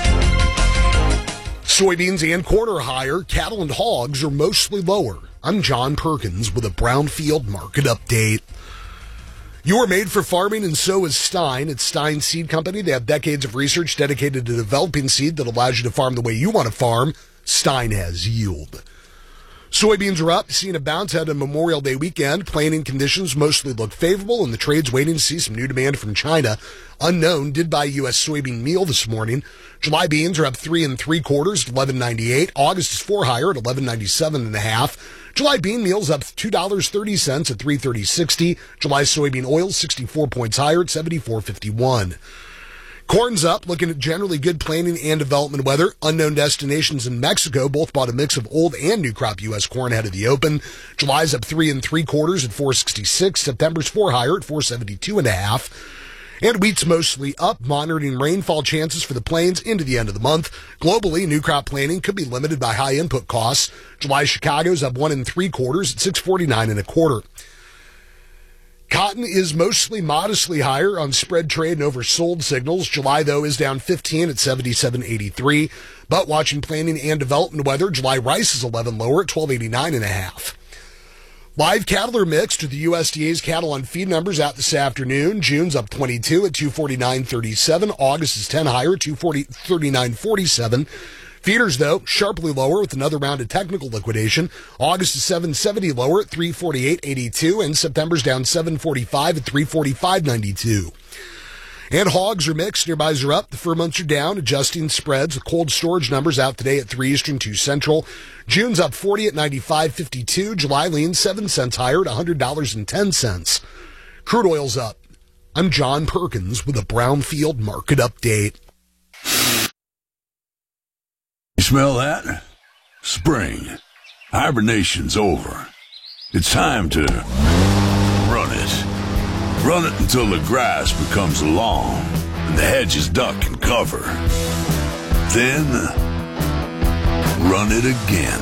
Soybeans and corn are higher. Cattle and hogs are mostly lower. I'm John Perkins with a Brownfield Market Update. You are made for farming, and so is Stein. It's Stein Seed Company. They have decades of research dedicated to developing seed that allows you to farm the way you want to farm. Stein has yield. Soybeans are up, seeing a bounce out of Memorial Day weekend. Planting conditions mostly look favorable, and the trade's waiting to see some new demand from China. Unknown did buy U S soybean meal this morning. July beans are up three and three quarters at eleven ninety-eight. August is four higher at eleven ninety-seven and a half. July bean meal's up two dollars and thirty cents at three thirty sixty. July soybean oil sixty-four points higher at seventy-four fifty-one. Corn's up, looking at generally good planting and development weather. Unknown destinations in Mexico both bought a mix of old and new crop U S corn ahead of the open. July's up three and three quarters at four sixty-six. September's four higher at four seventy-two and a half. And wheat's mostly up, monitoring rainfall chances for the plains into the end of the month. Globally, new crop planting could be limited by high input costs. July Chicago's up one and three quarters at six forty-nine and a quarter. Cotton is mostly modestly higher on spread trade and oversold signals. July, though, is down fifteen at seventy-seven eighty-three. But watching planting and development weather, July rice is eleven lower at twelve eighty-nine and a half. Live cattle are mixed with the U S D A's cattle on feed numbers out this afternoon. June's up twenty-two at two forty-nine thirty-seven. August is ten higher at two thirty-nine forty-seven. Feeders, though, sharply lower with another round of technical liquidation. August is seven seventy lower at three forty-eight eighty-two, and September's down seven forty-five at three forty-five ninety-two. And hogs are mixed. Nearbys are up. The fur months are down, adjusting spreads. The cold storage numbers out today at three Eastern, two Central. June's up forty at ninety-five fifty-two. July leans seven cents higher at one hundred dollars and ten cents. Crude oil's up. I'm John Perkins with a Brownfield Market Update. You smell that? Spring. Hibernation's over. It's time to run it. Run it until the grass becomes long and the hedges duck and cover. Then, run it again.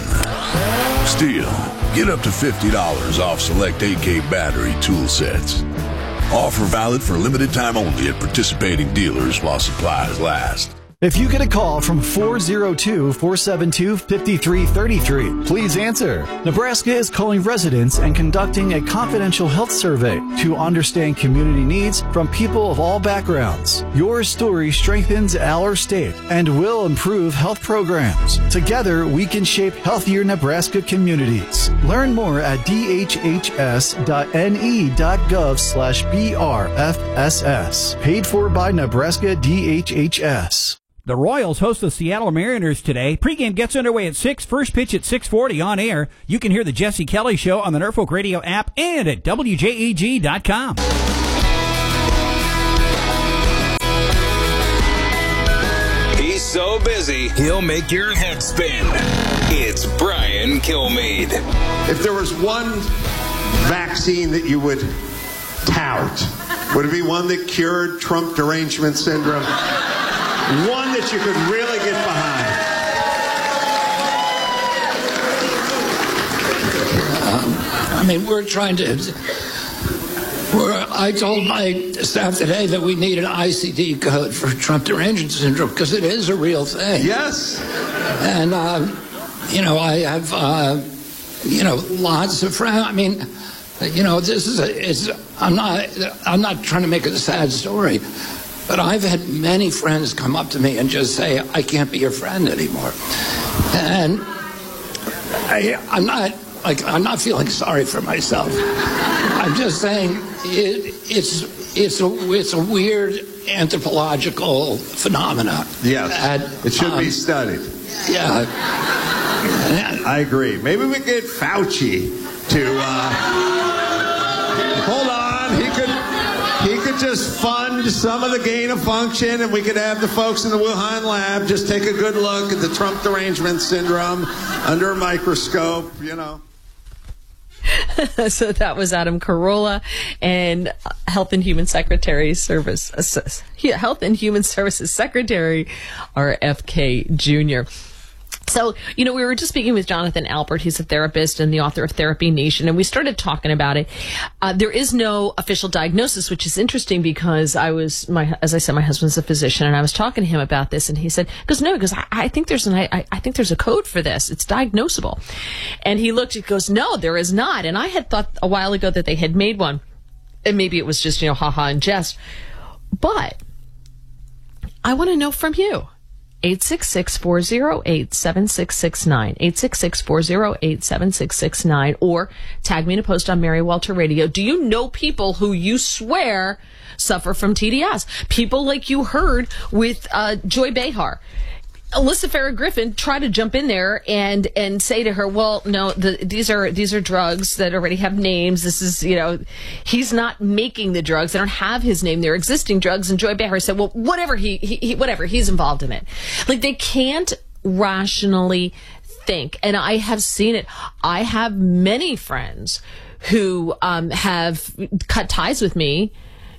Still, get up to fifty dollars off select A K battery tool sets. Offer valid for limited time only at participating dealers while supplies last. If you get a call from four oh two, four seven two, five three three three, please answer. Nebraska is calling residents and conducting a confidential health survey to understand community needs from people of all backgrounds. Your story strengthens our state and will improve health programs. Together, we can shape healthier Nebraska communities. Learn more at d h h s dot n e dot gov slash b r f s s. Paid for by Nebraska D H H S. The Royals host the Seattle Mariners today. Pregame gets underway at six. First pitch at six forty on air. You can hear the Jesse Kelly Show on the Norfolk Radio app and at W J A G dot com. He's so busy, he'll make your head spin. It's Brian Kilmeade. If there was one vaccine that you would tout, would it be one that cured Trump derangement syndrome? One that you could really get behind. Um, I mean, we're trying to. We're, I told my staff today that we need an I C D code for Trump derangement syndrome because it is a real thing. Yes. And, uh, you know, I have, uh, you know, lots of friends. I mean, you know, this is a. It's. I'm not. I'm not trying to make it a sad story. But I've had many friends come up to me and just say, I can't be your friend anymore. And I, I'm not like I'm not feeling sorry for myself. I'm just saying it, it's it's a it's a weird anthropological phenomena. Yes, that, it should um, be studied. Yeah, I agree. Maybe we get Fauci to uh, hold on. He could. He could just fund some of the gain of function, and we could have the folks in the Wuhan lab just take a good look at the Trump derangement syndrome under a microscope, you know. So that was Adam Carolla, and Health and Human Secretary Service, uh, Health and Human Services Secretary R F K Junior So, you know, we were just speaking with Jonathan Alpert. He's a therapist and the author of Therapy Nation, and we started talking about it. Uh, there is no official diagnosis, which is interesting because I was, my, as I said, my husband's a physician, and I was talking to him about this, and he said, because no, because I, I think there's an, I, I think there's a code for this. It's diagnosable. And he looked, he goes, no, there is not. And I had thought a while ago that they had made one, and maybe it was just, you know, haha and jest. But I want to know from you. eight six six, four oh eight, seven six six nine, eight six six, four oh eight, seven six six nine, or tag me in a post on Mary Walter Radio. Do you know people who you swear suffer from T D S? People like you heard with uh, Joy Behar. Alyssa Farah Griffin tried to jump in there and and say to her, well, no, the, these are these are drugs that already have names. This is, you know, he's not making the drugs. They don't have his name. They're existing drugs. And Joy Behar said, well, whatever he, he, he whatever he's involved in it. Like, they can't rationally think. And I have seen it. I have many friends who um, have cut ties with me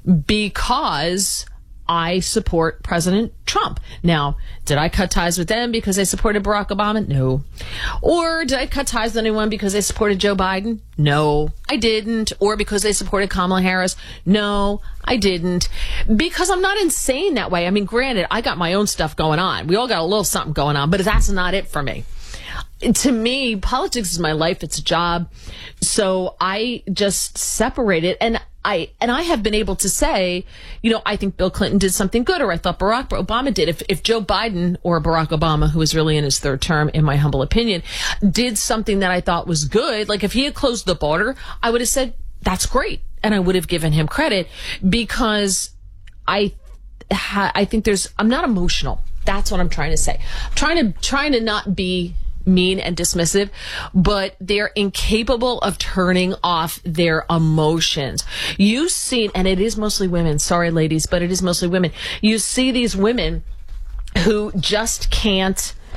because I support President Trump. Now, did I cut ties with them because I supported Barack Obama? No. Or did I cut ties with anyone because I supported Joe Biden? No, I didn't. Or because they supported Kamala Harris? No, I didn't. Because I'm not insane that way. I mean, granted, I got my own stuff going on. We all got a little something going on, but that's not it for me. To me, politics is my life. It's a job. So I just separate it. And I, and I have been able to say, you know, I think Bill Clinton did something good, or I thought Barack Obama did. If, if Joe Biden or Barack Obama, who is really in his third term, in my humble opinion, did something that I thought was good, like if he had closed the border, I would have said, that's great. And I would have given him credit, because I, ha, I think there's, I'm not emotional. That's what I'm trying to say. I'm trying to, trying to not be mean and dismissive, but they're incapable of turning off their emotions. You've seen, and it is mostly women, sorry ladies, but it is mostly women. You see these women who just can't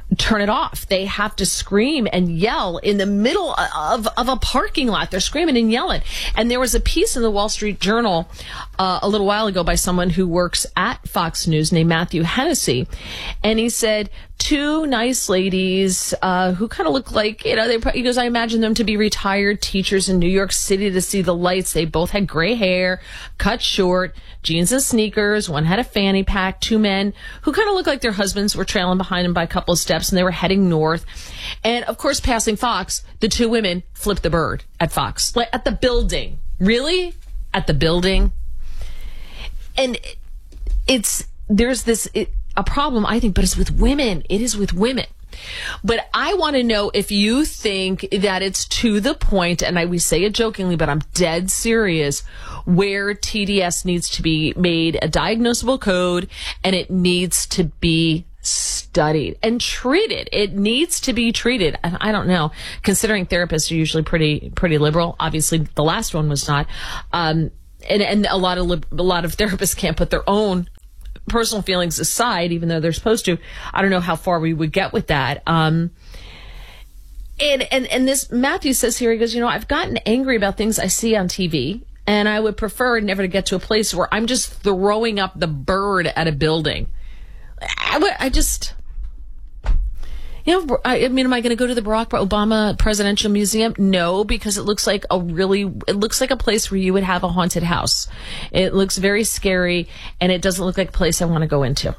turn it off. They have to scream and yell in the middle of, of a parking lot. They're screaming and yelling. And there was a piece in the Wall Street Journal uh, a little while ago by someone who works at Fox News named Matthew Hennessy. And he said, two nice ladies uh, who kind of look like, you know, they, he goes, I imagine them to be retired teachers in New York City to see the lights. They both had gray hair, cut short, jeans and sneakers. One had a fanny pack. Two men who kind of looked like their husbands were trailing behind them by a couple of steps, and they were heading north. And, of course, passing Fox, the two women flipped the bird at Fox, like at the building. Really? At the building? And it's, there's this, it, a problem, I think, but it's with women. It is with women. But I want to know if you think that it's to the point, and I, we say it jokingly, but I'm dead serious, where T D S needs to be made a diagnosable code, and it needs to be studied and treated. It needs to be treated. And I don't know, considering therapists are usually pretty pretty liberal. Obviously, the last one was not. Um, and, and a lot of a lot of therapists can't put their own personal feelings aside, even though they're supposed to. I don't know how far we would get with that. Um, and, and, and this Matthew says here, he goes, you know, I've gotten angry about things I see on T V, and I would prefer never to get to a place where I'm just throwing up the bird at a building. I, would, I just, you know, I, I mean, am I going to go to the Barack Obama Presidential Museum? No, because it looks like a really, it looks like a place where you would have a haunted house. It looks very scary, and it doesn't look like a place I want to go into.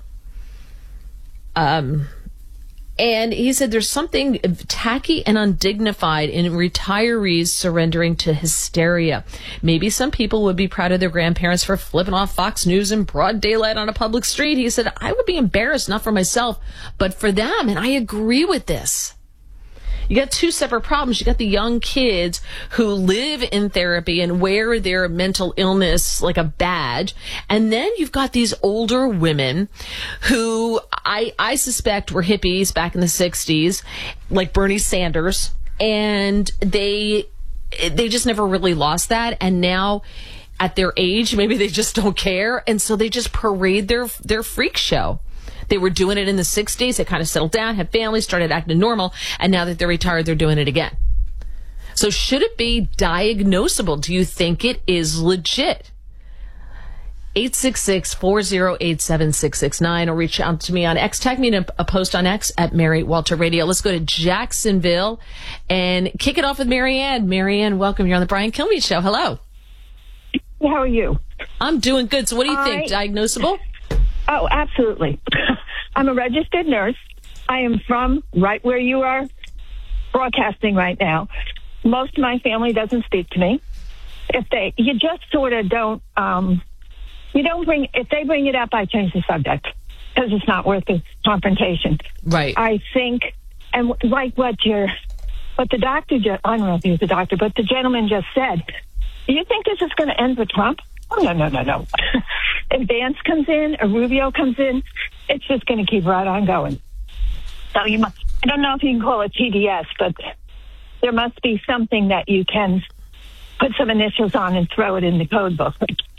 Um, and he said there's something tacky and undignified in retirees surrendering to hysteria. Maybe some people would be proud of their grandparents for flipping off Fox News in broad daylight on a public street. He said, I would be embarrassed, not for myself, but for them. And I agree with this. You got two separate problems. You got the young kids who live in therapy and wear their mental illness like a badge. And then you've got these older women who I, I suspect were hippies back in the sixties, like Bernie Sanders. And they, they just never really lost that. And now at their age, maybe they just don't care. And so they just parade their, their freak show. They were doing it in the sixties. They kind of settled down, had families, started acting normal, and now that they're retired, they're doing it again. So should it be diagnosable? Do you think it is legit? eight six six, four oh eight, seven six six nine, or reach out to me on X. Tag me in a, a post on X at Mary Walter Radio. Let's go to Jacksonville and kick it off with Marianne. Marianne, welcome. You're on the Brian Kilmeade Show. Hello. How are you? I'm doing good. So what do you I... think? Diagnosable? Oh, absolutely. I'm a registered nurse. I am from right where you are broadcasting right now. Most of my family doesn't speak to me. If they, you just sort of don't, um, you don't bring, if they bring it up, I change the subject because it's not worth the confrontation. Right. I think, and like what your, what the doctor just, I don't know if he was a doctor, but the gentleman just said, do you think this is going to end with Trump? Oh, no, no, no, no. If Vance comes in or Rubio comes in, it's just going to keep right on going. So you must, I don't know if you can call it T D S, but there must be something that you can put some initials on and throw it in the code book.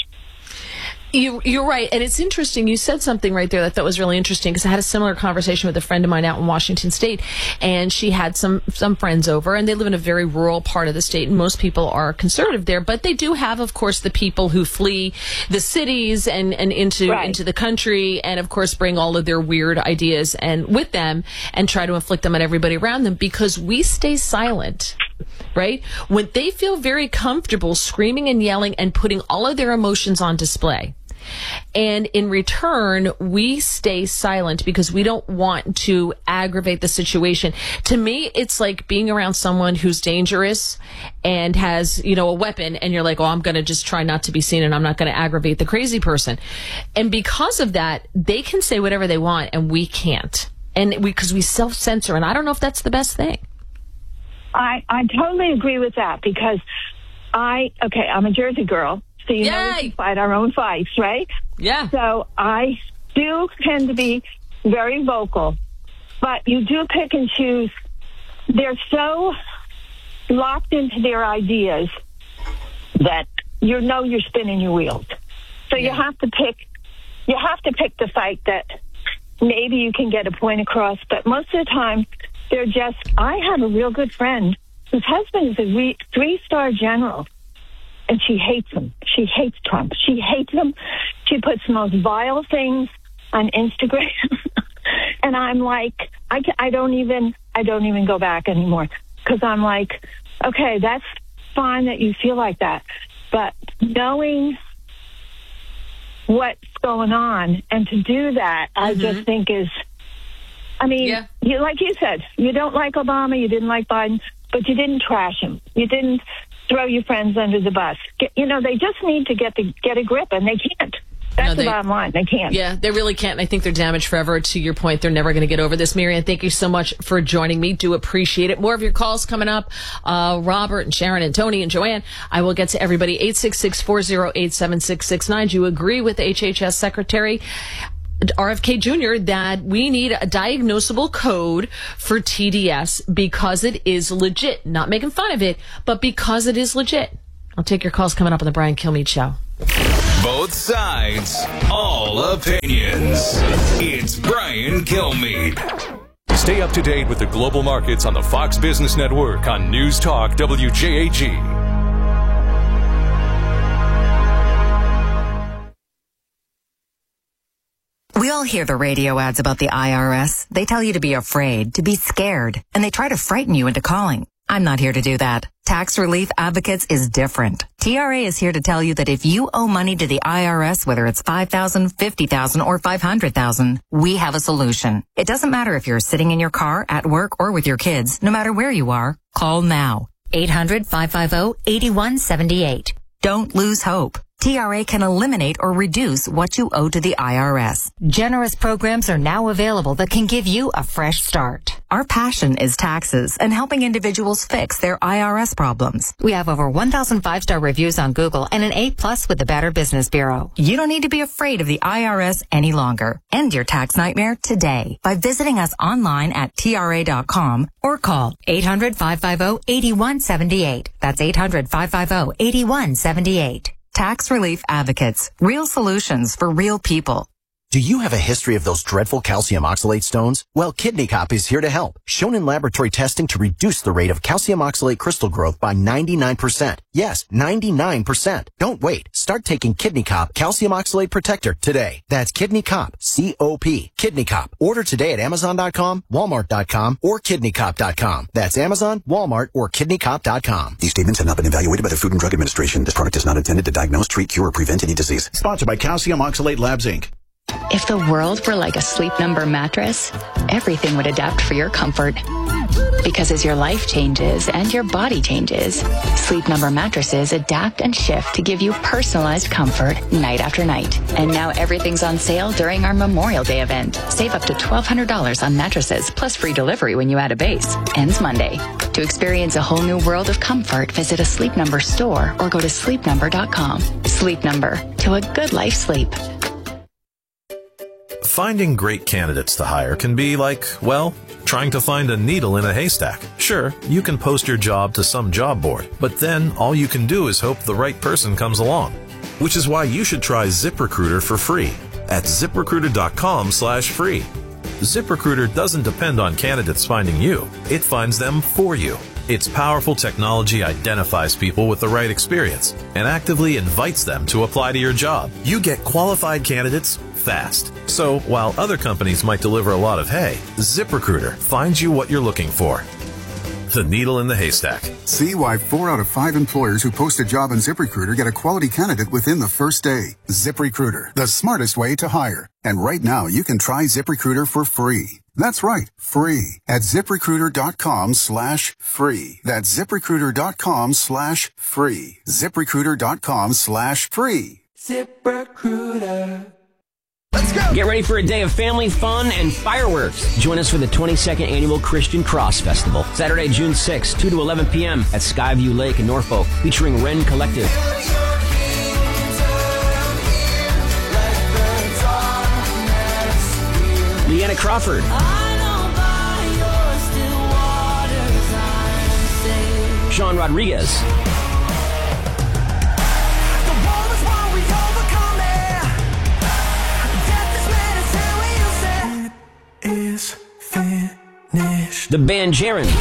You, you're right. And it's interesting. You said something right there that I thought was really interesting because I had a similar conversation with a friend of mine out in Washington State, and she had some, some friends over, and they live in a very rural part of the state, and most people are conservative there, but they do have, of course, the people who flee the cities and, and into, right. into the country, and of course bring all of their weird ideas and with them and try to inflict them on everybody around them because we stay silent. Right? When they feel very comfortable screaming and yelling and putting all of their emotions on display. And in return, we stay silent because we don't want to aggravate the situation. To me, it's like being around someone who's dangerous and has, you know, a weapon, and you're like, oh, I'm going to just try not to be seen and I'm not going to aggravate the crazy person. And because of that, they can say whatever they want and we can't. And we, because we self-censor, and I don't know if that's the best thing. I, I totally agree with that because I, okay, I'm a Jersey girl, so you Yay! know we can fight our own fights, right? Yeah. So I do tend to be very vocal, but you do pick and choose. They're so locked into their ideas that you know you're spinning your wheels. So yeah. you have to pick, you have to pick the fight that maybe you can get a point across, but most of the time, they're just, I have a real good friend whose husband is a re- three-star general, and she hates him. She hates Trump. She hates him. She puts the most vile things on Instagram. And I'm like, I, I don't even, I don't even go back anymore. Because I'm like, okay, that's fine that you feel like that. But knowing what's going on and to do that, mm-hmm. I just think is, I mean, yeah. you, like you said, you don't like Obama, you didn't like Biden, but you didn't trash him. You didn't throw your friends under the bus. Get, you know, they just need to get the, get a grip, and they can't. That's no, they, the bottom line. They can't. Yeah, they really can't. And I think they're damaged forever. To your point, they're never going to get over this. Marianne, thank you so much for joining me. Do appreciate it. More of your calls coming up. Uh, Robert and Sharon and Tony and Joanne. I will get to everybody. eight six six, four oh eight, seven six six nine. Do you agree with H H S Secretary R F K Junior that we need a diagnosable code for T D S because it is legit? Not making fun of it, but because it is legit. I'll take your calls coming up on the Brian Kilmeade Show. Both sides, all opinions. It's Brian Kilmeade. Stay up to date with the global markets on the Fox Business Network on News Talk W J A G. We all hear the radio ads about the I R S. They tell you to be afraid, to be scared, and they try to frighten you into calling. I'm not here to do that. Tax Relief Advocates is different. T R A is here to tell you that if you owe money to the I R S, whether it's five thousand dollars, fifty thousand dollars, or five hundred thousand dollars, we have a solution. It doesn't matter if you're sitting in your car, at work, or with your kids. No matter where you are, call now. eight hundred, five five zero, eight one seven eight. Don't lose hope. T R A can eliminate or reduce what you owe to the I R S. Generous programs are now available that can give you a fresh start. Our passion is taxes and helping individuals fix their I R S problems. We have over one thousand five-star reviews on Google and an A plus with the Better Business Bureau. You don't need to be afraid of the I R S any longer. End your tax nightmare today by visiting us online at T R A dot com or call eight hundred, five five zero, eight one seven eight. That's eight hundred, five five zero, eight one seven eight. Tax Relief Advocates. Real solutions for real people. Do you have a history of those dreadful calcium oxalate stones? Well, Kidney Cop is here to help. Shown in laboratory testing to reduce the rate of calcium oxalate crystal growth by ninety-nine percent. Yes, ninety-nine percent. Don't wait. Start taking Kidney Cop Calcium Oxalate Protector today. That's Kidney Cop, C O P. Kidney Cop. Order today at Amazon dot com, Walmart dot com, or Kidney Cop dot com. That's Amazon, Walmart, or Kidney Cop dot com. These statements have not been evaluated by the Food and Drug Administration. This product is not intended to diagnose, treat, cure, or prevent any disease. Sponsored by Calcium Oxalate Labs, Incorporated. If the world were like a Sleep Number mattress, everything would adapt for your comfort. Because as your life changes and your body changes, Sleep Number mattresses adapt and shift to give you personalized comfort night after night. And now everything's on sale during our Memorial Day event. Save up to twelve hundred dollars on mattresses plus free delivery when you add a base. Ends Monday. To experience a whole new world of comfort, visit a Sleep Number store or go to sleep number dot com. Sleep Number. To a good life sleep. Finding great candidates to hire can be like, well, trying to find a needle in a haystack. Sure, you can post your job to some job board, but then all you can do is hope the right person comes along. Which is why you should try ZipRecruiter for free at zip recruiter dot com slash free. ZipRecruiter doesn't depend on candidates finding you. It finds them for you. Its powerful technology identifies people with the right experience and actively invites them to apply to your job. You get qualified candidates fast. So while other companies might deliver a lot of hay, ZipRecruiter finds you what you're looking for. The needle in the haystack. See why four out of five employers who post a job on ZipRecruiter get a quality candidate within the first day. ZipRecruiter, the smartest way to hire. And right now, you can try ZipRecruiter for free. That's right, free. At ZipRecruiter dot com slash free. That's ZipRecruiter dot com slash free. ZipRecruiter dot com slash free. ZipRecruiter. Let's go! Get ready for a day of family fun and fireworks. Join us for the twenty-second Annual Christian Cross Festival. Saturday, June sixth, two to eleven p.m. at Skyview Lake in Norfolk, featuring Wren Collective. Leanna Crawford. Sean Rodriguez. The band Jaren.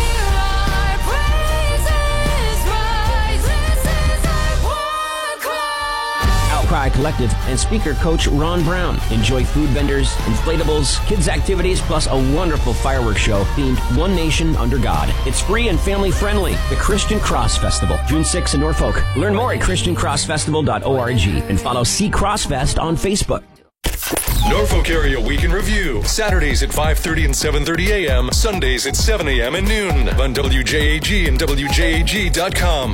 Outcry Collective and speaker coach Ron Brown. Enjoy food vendors, inflatables, kids' activities, plus a wonderful fireworks show themed One Nation Under God. It's free and family friendly. The Christian Cross Festival, June sixth in Norfolk. Learn more at christian cross festival dot org and follow C Crossfest on Facebook. Norfolk Area Week in Review. Saturdays at five thirty and seven thirty a.m. Sundays at seven a.m. and noon on W J A G and W J A G dot com.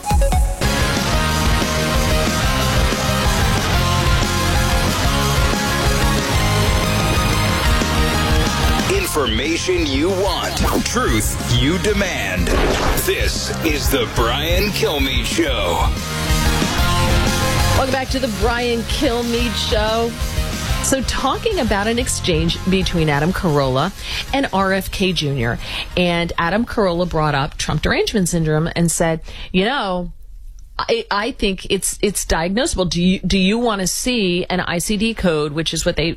Information you want. Truth you demand. This is the Brian Kilmeade Show. Welcome back to the Brian Kilmeade Show. So talking about an exchange between Adam Carolla and R F K Junior And Adam Carolla brought up Trump derangement syndrome and said, you know, I, I think it's it's diagnosable. Do you do you want to see an I C D code, which is what they